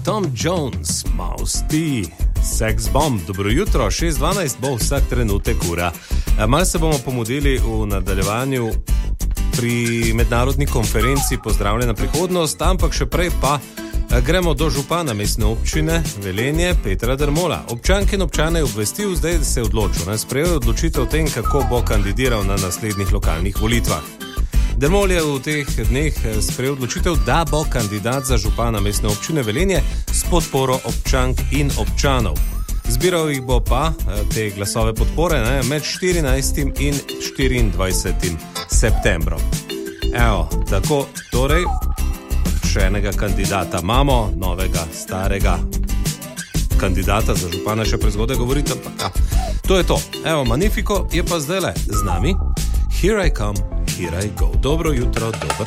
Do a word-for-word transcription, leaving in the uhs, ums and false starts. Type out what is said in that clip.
Tom Jones, Mouse T, Sex Bomb. Dobro jutro, šest dvanajst bo vsak trenutek ura. Malo se bomo pomudili v nadaljevanju pri mednarodni konferenci Pozdravljena prihodnost, ampak še prej pa gremo do župana mestne občine Velenje, Petra Dermola. Občanke in občane je obvestil, zdaj da se je odločil, ne sprejel odločitev o tem, kako bo kandidiral na naslednjih lokalnih volitvah. Dermol je v teh dneh sprejel odločitev, da bo kandidat za župana mestne občine Velenje s podporo občank in občanov. Zbiral jih bo pa te glasove podpore ne, med štirinajstim in štiriindvajsetim septembrom. Evo, tako, torej, še enega kandidata imamo, novega, starega kandidata za župana, še prezgodaj govoriti, ampak ja, to je to. Evo, Magnifico je pa zdajle z nami. Here I come, here I go. Dobro jutro, dobro.